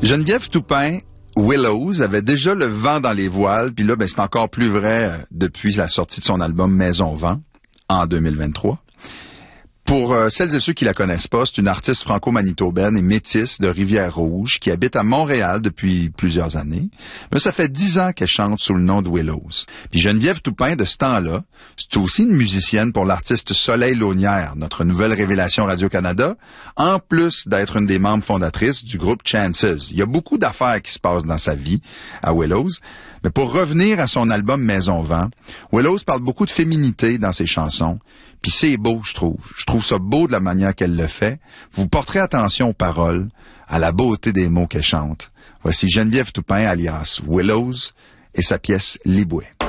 Geneviève Toupin, Willows, avait déjà le vent dans les voiles, puis là, c'est encore plus vrai depuis la sortie de son album Maison Vent, en 2023. Pour celles et ceux qui la connaissent pas, c'est une artiste franco-manitobaine et métisse de Rivière-Rouge qui habite à Montréal depuis plusieurs années. Mais ça fait 10 ans qu'elle chante sous le nom de Willows. Puis Geneviève Toupin, de ce temps-là, c'est aussi une musicienne pour l'artiste Soleil Launière, notre nouvelle révélation Radio-Canada, en plus d'être une des membres fondatrices du groupe Chances. Il y a beaucoup d'affaires qui se passent dans sa vie à Willows. Mais pour revenir à son album Maison Vent, Willows parle beaucoup de féminité dans ses chansons. Puis c'est beau, je trouve. Je trouve ça beau de la manière qu'elle le fait. Vous porterez attention aux paroles, à la beauté des mots qu'elle chante. Voici Geneviève Toupin, alias Willows, et sa pièce Liboué.